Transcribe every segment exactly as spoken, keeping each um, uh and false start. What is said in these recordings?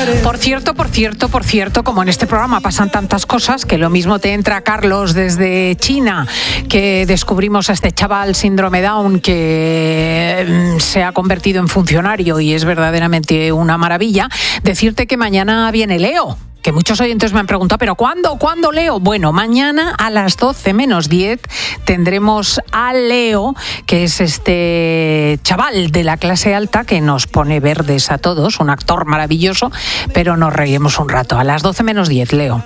Por cierto, por cierto, por cierto, como en este programa pasan tantas cosas, que lo mismo te entra Carlos desde China, que descubrimos a este chaval síndrome Down que se ha convertido en funcionario y es verdaderamente una maravilla. Decirte que mañana viene Leo. Que muchos oyentes me han preguntado, ¿pero cuándo? ¿Cuándo, Leo? Bueno, mañana a las doce menos diez tendremos a Leo, que es este chaval de la clase alta que nos pone verdes a todos, un actor maravilloso, pero nos reiremos un rato. A las doce menos diez, Leo.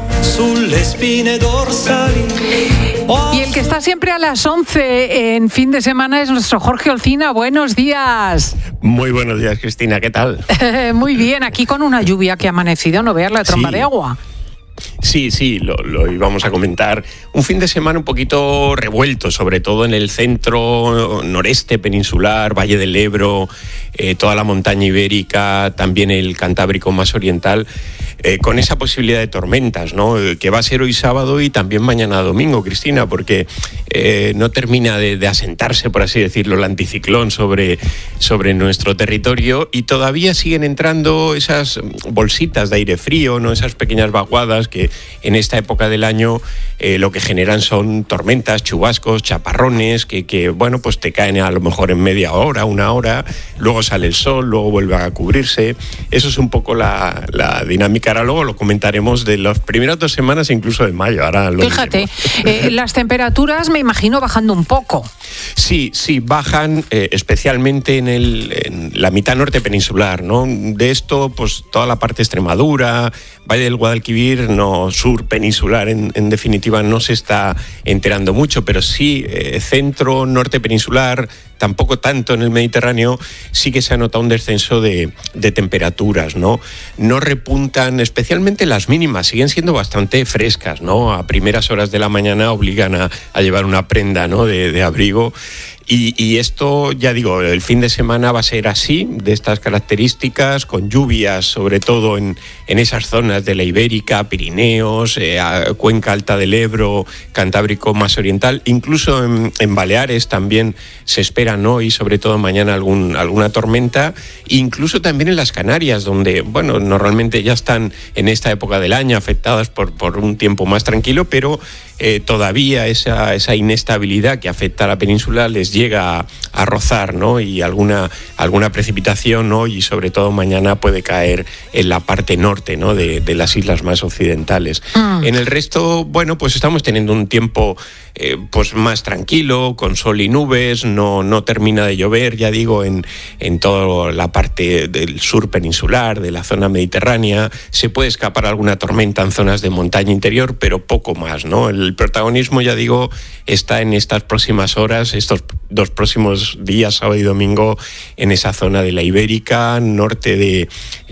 Y el que está siempre a las once en fin de semana es nuestro Jorge Olcina. Buenos días. Muy buenos días, Cristina, ¿qué tal? Muy bien, aquí con una lluvia que ha amanecido, no veas la tromba sí. de agua. Sí, sí, lo, lo íbamos a comentar. Un fin de semana un poquito revuelto, sobre todo en el centro noreste peninsular, Valle del Ebro, eh, toda la montaña ibérica, también el Cantábrico más oriental, eh, con esa posibilidad de tormentas, ¿no? Que va a ser hoy sábado y también mañana domingo, Cristina, porque eh, no termina de, de asentarse, por así decirlo, el anticiclón sobre, sobre nuestro territorio y todavía siguen entrando esas bolsitas de aire frío, ¿no? Esas pequeñas vaguadas que en esta época del año eh, lo que generan son tormentas, chubascos, chaparrones, que, que bueno, pues te caen a lo mejor en media hora, una hora, luego sale el sol, luego vuelve a cubrirse. Eso es un poco la, la dinámica. Ahora luego lo comentaremos de las primeras dos semanas, incluso de mayo. Ahora lo Fíjate, eh, las temperaturas me imagino bajando un poco. Sí, sí, bajan eh, especialmente en, el, en la mitad norte peninsular, ¿no? De esto, pues toda la parte de Extremadura, Valle del Guadalquivir, no, sur peninsular, en, en definitiva, no se está enterando mucho, pero sí, eh, centro, norte peninsular, tampoco tanto en el Mediterráneo, sí que se ha notado un descenso de, de temperaturas, ¿no? No repuntan, especialmente las mínimas, siguen siendo bastante frescas, ¿no? A primeras horas de la mañana obligan a, a llevar una prenda, ¿no? de, de abrigo. Y, y esto, ya digo, el fin de semana va a ser así, de estas características, con lluvias, sobre todo en, en esas zonas de la Ibérica, Pirineos, eh, Cuenca Alta del Ebro, Cantábrico más oriental, incluso en, en Baleares también se esperan hoy, sobre todo mañana, algún, alguna tormenta, incluso también en las Canarias, donde, bueno, normalmente ya están en esta época del año afectadas por, por un tiempo más tranquilo, pero eh, todavía esa, esa inestabilidad que afecta a la península les llega a, a rozar, ¿no? Y alguna, alguna precipitación, ¿no? Y sobre todo mañana puede caer en la parte norte, ¿no? de, de las islas más occidentales. Mm. En el resto, bueno, pues estamos teniendo un tiempo eh, pues más tranquilo, con sol y nubes, no, no termina de llover, ya digo, en, en toda la parte del sur peninsular, de la zona mediterránea. Se puede escapar alguna tormenta en zonas de montaña interior, pero poco más, ¿no? El protagonismo, ya digo, está en estas próximas horas, estos dos próximos días, sábado y domingo, en esa zona de la Ibérica, norte de,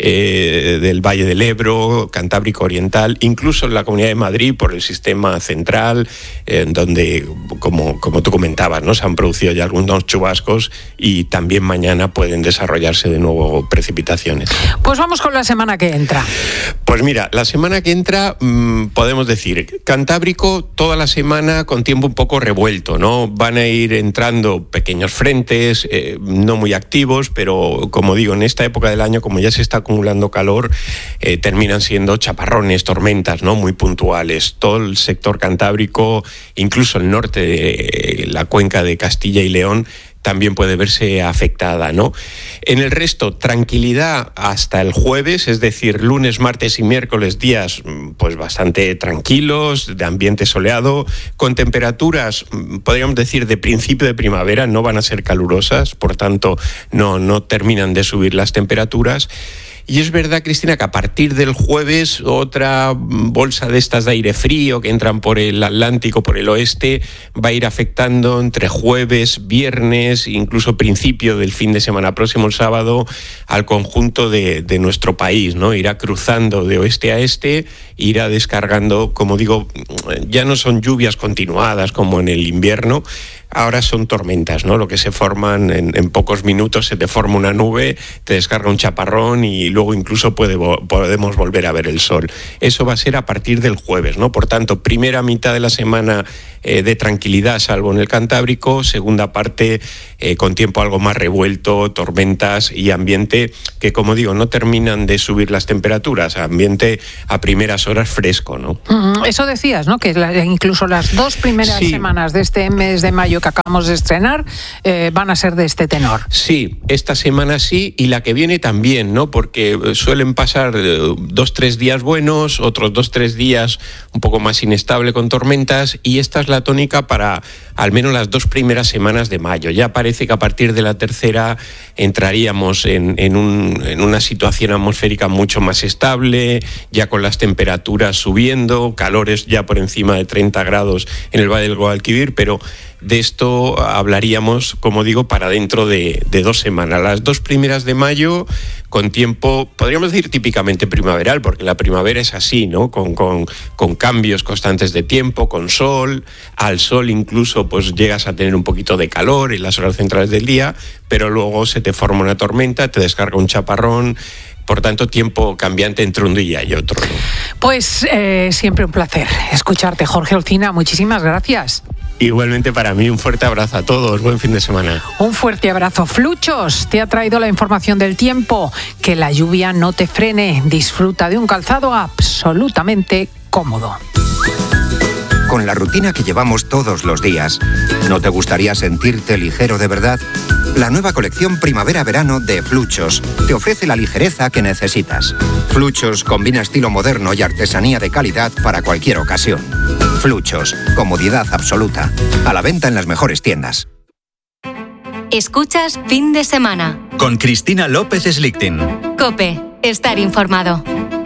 eh, del Valle del Ebro, Cantábrico Oriental, incluso en la Comunidad de Madrid por el sistema central, eh, donde, como, como tú comentabas, ¿no? Se han producido ya algunos chubascos y también mañana pueden desarrollarse de nuevo precipitaciones. Pues vamos con la semana que entra. Pues mira, la semana que entra, mmm, podemos decir, Cantábrico toda la semana con tiempo un poco revuelto, ¿no? Van a ir entrando pequeños frentes, eh, no muy activos, pero como digo, en esta época del año, como ya se está acumulando calor, eh, terminan siendo chaparrones, tormentas, ¿no? Muy puntuales. Todo el sector cantábrico, incluso el norte de la cuenca de Castilla y León, también puede verse afectada, ¿no? En el resto, tranquilidad hasta el jueves, es decir, lunes, martes y miércoles, días pues bastante tranquilos, de ambiente soleado, con temperaturas, podríamos decir, de principio de primavera, no van a ser calurosas, por tanto, no, no terminan de subir las temperaturas. Y es verdad, Cristina, que a partir del jueves otra bolsa de estas de aire frío que entran por el Atlántico, por el oeste, va a ir afectando entre jueves, viernes, incluso principio del fin de semana próximo, el sábado, al conjunto de, de nuestro país, ¿no? Irá cruzando de oeste a este, irá descargando, como digo, ya no son lluvias continuadas como en el invierno, ahora son tormentas, ¿no? Lo que se forman en, en pocos minutos, se te forma una nube, te descarga un chaparrón y luego incluso puede, podemos volver a ver el sol. Eso va a ser a partir del jueves, ¿no? Por tanto, primera mitad de la semana eh, de tranquilidad, salvo en el Cantábrico, segunda parte eh, con tiempo algo más revuelto, tormentas y ambiente que, como digo, no terminan de subir las temperaturas, ambiente a primeras horas fresco, ¿no? Mm, eso decías, ¿no? Que la, incluso las dos primeras sí. semanas de este mes de mayo que acabamos de estrenar eh, van a ser de este tenor. Sí, esta semana sí y la que viene también, ¿no? Porque suelen pasar eh, dos, tres días buenos, otros dos, tres días un poco más inestable con tormentas y esta es la tónica para al menos las dos primeras semanas de mayo. Ya parece que a partir de la tercera entraríamos en, en, un, en una situación atmosférica mucho más estable, ya con las temperaturas subiendo, calores ya por encima de treinta grados en el Valle del Guadalquivir, pero de esto hablaríamos, como digo, para dentro de, de dos semanas. Las dos primeras de mayo, con tiempo, podríamos decir típicamente primaveral, porque la primavera es así, ¿no? Con, con, con cambios constantes de tiempo, con sol, al sol incluso pues llegas a tener un poquito de calor en las horas centrales del día, pero luego se te forma una tormenta, te descarga un chaparrón. Por tanto, tiempo cambiante entre un día y otro, ¿no? Pues eh, siempre un placer escucharte, Jorge Olcina. Muchísimas gracias. Igualmente para mí, un fuerte abrazo a todos. Buen fin de semana. Un fuerte abrazo. Fluchos te ha traído la información del tiempo. Que la lluvia no te frene. Disfruta de un calzado absolutamente cómodo. Con la rutina que llevamos todos los días, ¿no te gustaría sentirte ligero de verdad? La nueva colección Primavera-Verano de Fluchos te ofrece la ligereza que necesitas. Fluchos combina estilo moderno y artesanía de calidad para cualquier ocasión. Fluchos, comodidad absoluta. A la venta en las mejores tiendas. Escuchas Fin de Semana. Con Cristina López Slichting. COPE. Estar informado.